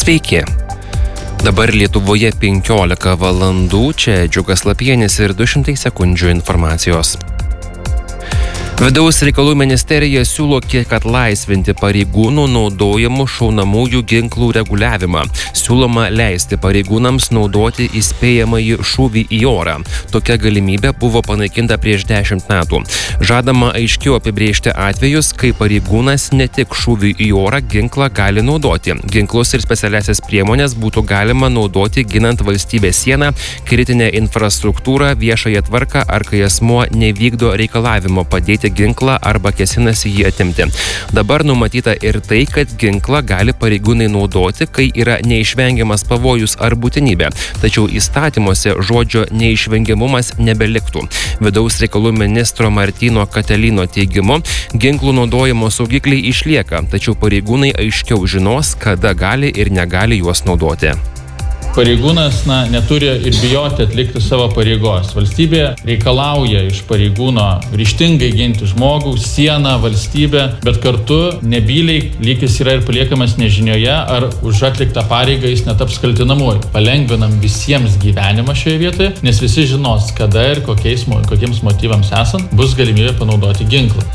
Sveiki. Dabar Lietuvoje 15 valandų, čia Džiugas Lapienis ir 200 sekundžių informacijos. Vidaus reikalų ministerija siūlo kiek atlaisvinti pareigūnų naudojamų šaunamųjų ginklų reguliavimą. Siūloma leisti pareigūnams naudoti įspėjamąjį šūvį į orą. Tokia galimybė buvo panaikinta prieš 10 metų. Žadama aiškiau apibrėžti atvejus, kai pareigūnas ne tik šūvį į orą ginklą gali naudoti. Ginklus ir specialiasias priemonės būtų galima naudoti ginant valstybės sieną, kritinę infrastruktūrą, viešąją tvarką ar kai asmuo nevykdo reikalavimo padėti ginklą arba kėsinasi jį atimti. Dabar numatyta ir tai, kad ginklą gali pareigūnai naudoti, kai yra neišvengiamas pavojus ar būtinybė. Tačiau įstatymuose žodžio neišvengiamumas nebeliktų. Vidaus reikalų ministro Martyno Katelino teigimu, ginklų naudojimo saugikliai išlieka, tačiau pareigūnai aiškiau žinos, kada gali ir negali juos naudoti. Pareigūnas neturi ir bijoti atlikti savo pareigos. Valstybė reikalauja iš pareigūno ryžtingai ginti žmogų, sieną, valstybę, bet kartu nebyliai lyg jis yra ir paliekamas nežinioje, ar už atliktą pareigą jis netaps kaltinamuoju. Palengvinam visiems gyvenimą šioje vietoje, nes visi žinos, kada ir kokiems motyvams esant bus galimybė panaudoti ginklą.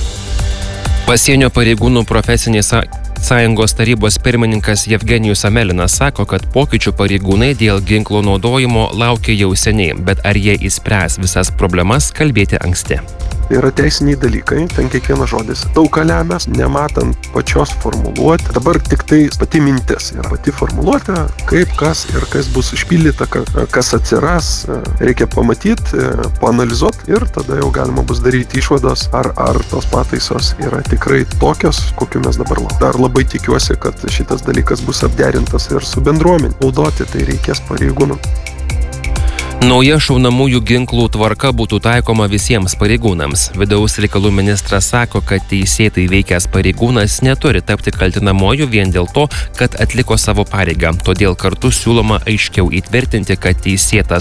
Pasienio pareigūnų profesinės sąjungos tarybos pirmininkas Jevgenijus Amelinas sako, kad pokyčių pareigūnai dėl ginklo naudojimo laukia jau seniai, bet ar jie išspręs visas problemas, kalbėti anksti. Tai yra teisiniai dalykai, ten kiekvienas žodis daug ką lemia, nematant pačios formuluotės. Dabar tik tai pati mintis yra pati formuluotė, kaip, kas ir kas bus išpildyta, kas atsiras, reikia pamatyti, paanalizuoti ir tada jau galima bus daryti išvadas, ar tos pataisos yra tikrai tokios, kokiu mes dabar laukime. Dar labai tikiuosi, kad šitas dalykas bus apderintas ir su bendruomenė. Naudoti tai reikės pareigūnų. Nauja šaunamųjų ginklų tvarka būtų taikoma visiems pareigūnams. Vidaus reikalų ministras sako, kad teisėtai veikęs pareigūnas neturi tapti kaltinamuoju vien dėl to, kad atliko savo pareigą. Todėl kartu siūloma aiškiau įtvirtinti, kad teisėtas